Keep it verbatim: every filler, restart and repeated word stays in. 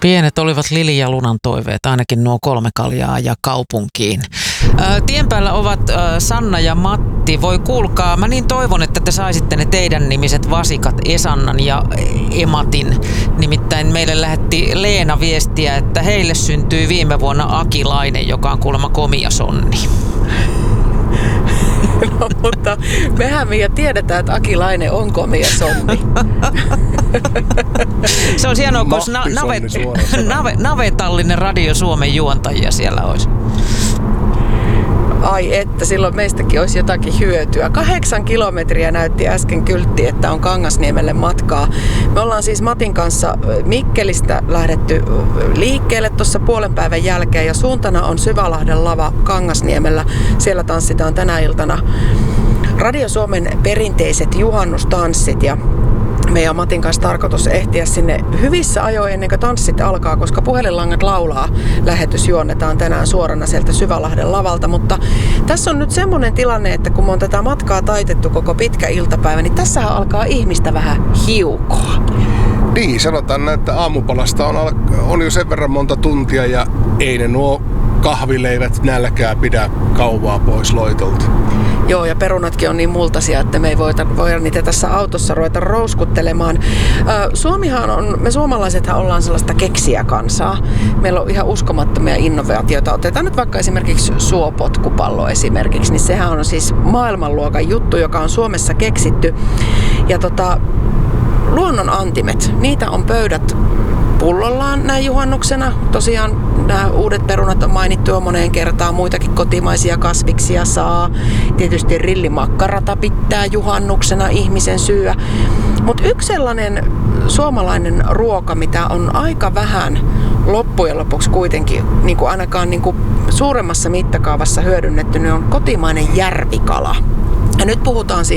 Pienet olivat Lili ja Lunan toiveet, ainakin nuo kolme kaljaa ja kaupunkiin. Ää, tien päällä ovat ää, Sanna ja Matti. Voi kuulkaa, mä niin toivon, että te saisitte ne teidän nimiset vasikat Esannan ja Ematin. Nimittäin meille lähetti Leena viestiä, että heille syntyi viime vuonna Akilainen, joka on kuulemma komia sonni. No, mutta mehän Mia tiedetään, että Akilainen on komia sonni. Se on hienoa, kun na- navet, nave, navetallinen Radio Suomen juontajia siellä olisi. Ai että, silloin meistäkin olisi jotakin hyötyä. Kahdeksan kilometriä näytti äsken kyltti, että on Kangasniemelle matkaa. Me ollaan siis Matin kanssa Mikkelistä lähdetty liikkeelle tuossa puolen päivän jälkeen ja suuntana on Syvälahden lava Kangasniemellä. Siellä tanssitaan tänä iltana Radio Suomen perinteiset juhannustanssit ja meidän on Matin kanssa tarkoitus ehtiä sinne hyvissä ajoin ennen kuin tanssit alkaa, koska puhelinlangat laulaa. Lähetys juonnetaan tänään suorana sieltä Syvälahden lavalta, mutta tässä on nyt semmoinen tilanne, että kun me on tätä matkaa taitettu koko pitkä iltapäivä, niin tässähän alkaa ihmistä vähän hiukoa. Niin, sanotaan näin, että aamupalasta on, al- on jo sen verran monta tuntia ja ei ne nuo kahvileivät nälkää pidä kauvaa pois loitolta. Joo, ja perunatkin on niin multaisia, että me ei voida, voida niitä tässä autossa ruveta rouskuttelemaan. Suomihan on, me suomalaisethan ollaan sellaista keksijäkansaa. Meillä on ihan uskomattomia innovaatioita. Otetaan nyt vaikka esimerkiksi suopotkupallo esimerkiksi, niin sehän on siis maailmanluokan juttu, joka on Suomessa keksitty. Ja tota, luonnon antimet, niitä on pöydät pullollaan näin juhannuksena. Tosiaan nämä uudet perunat on mainittu jo moneen kertaan, muitakin kotimaisia kasviksia saa. Tietysti rillimakkarata pitää juhannuksena ihmisen syödä. Mutta yksi sellainen suomalainen ruoka, mitä on aika vähän loppujen lopuksi kuitenkin, niin kuin ainakaan niin kuin suuremmassa mittakaavassa hyödynnetty, niin on kotimainen järvikala. Ja nyt puhutaan siis